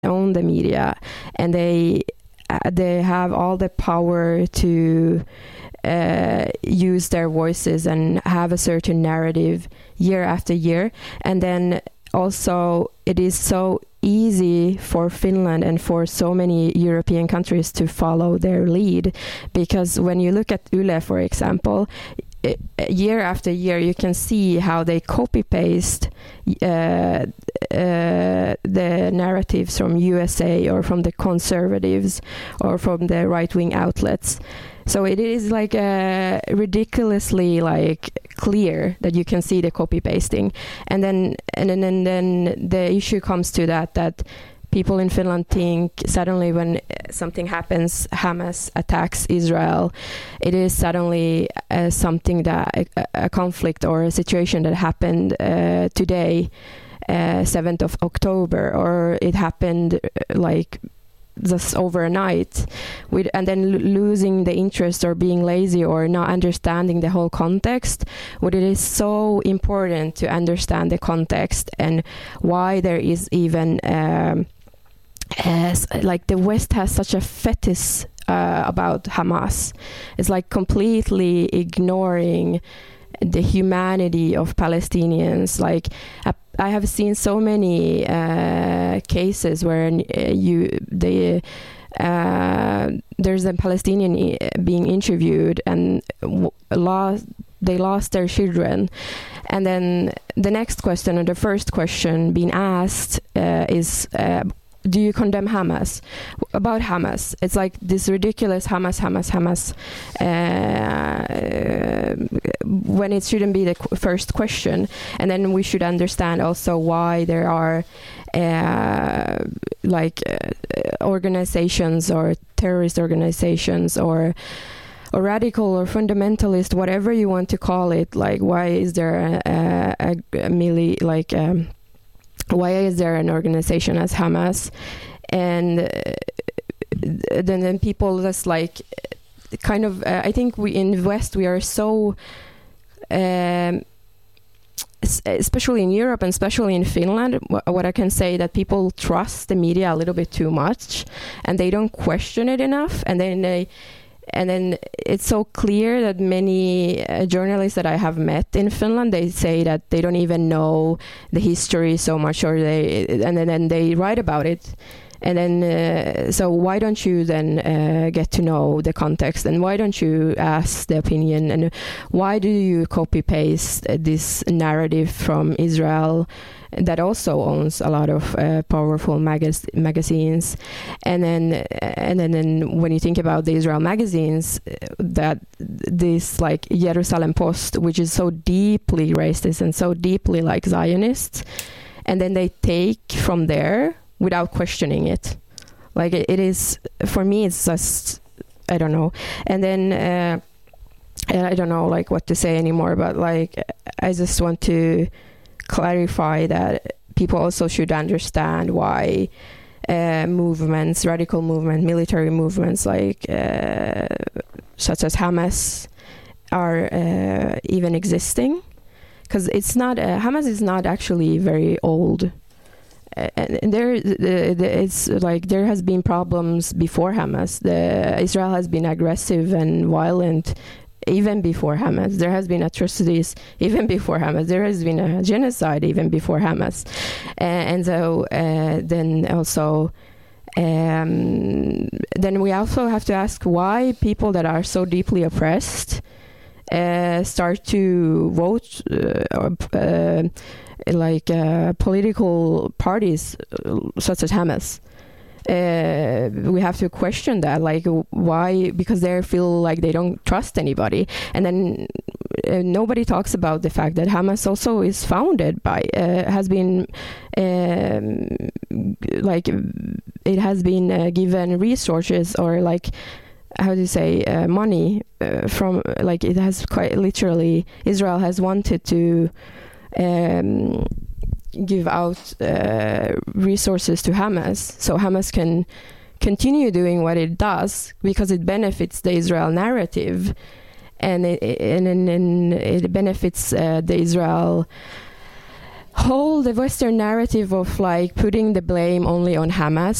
own the media, and they have all the power to use their voices and have a certain narrative year after year. And then also it is so easy for Finland and for so many European countries to follow their lead, because when you look at Yle, for example, year after year you can see how they copy paste the narratives from USA or from the conservatives or from the right-wing outlets. So it is like ridiculously like clear that you can see the copy pasting, and then the issue comes to that people in Finland think suddenly when something happens, Hamas attacks Israel, it is suddenly something that a conflict or a situation that happened today, 7th of October, or it happened like just overnight, and then losing the interest or being lazy or not understanding the whole context. What it is so important to understand the context and why there is even like the West has such a fetish about Hamas. It's like completely ignoring the humanity of Palestinians. Like I have seen so many cases where there's a Palestinian being interviewed and they lost their children, and then the next question or the first question being asked is, do you condemn Hamas? About Hamas. It's like this ridiculous Hamas, when it shouldn't be the first question. And then we should understand also why there are organizations or terrorist organizations or radical or fundamentalist, whatever you want to call it. Like, why is there why is there an organization as Hamas? And then people just like kind of I think we in the West we are so especially in Europe and especially in Finland, what I can say that people trust the media a little bit too much and they don't question it enough, and then it's so clear that many journalists that I have met in Finland, they say that they don't even know the history so much, or and then they write about it. And then, so why don't you then get to know the context, and why don't you ask the opinion, and why do you copy paste this narrative from Israel that also owns a lot of powerful magazines? And then when you think about the Israel magazines, that this like Jerusalem Post, which is so deeply racist and so deeply like Zionist, and then they take from there without questioning it. Like it is, for me, it's just, I don't know. And then I don't know like what to say anymore, but like I just want to clarify that people also should understand why movements, radical movement, military movements like such as Hamas are even existing, because it's not Hamas is not actually very old. And it's like there has been problems before Hamas. Israel has been aggressive and violent even before Hamas. There has been atrocities even before Hamas. There has been a genocide even before Hamas. And so then also then we also have to ask why people that are so deeply oppressed start to vote political parties such as Hamas. We have to question that, like why? Because they feel like they don't trust anybody, and then nobody talks about the fact that Hamas also is founded by has been like it has been given resources, or like how do you say money from, like it has quite literally, Israel has wanted to give out resources to Hamas, so Hamas can continue doing what it does because it benefits the Israel narrative, and it benefits the Israel whole the Western narrative of like putting the blame only on Hamas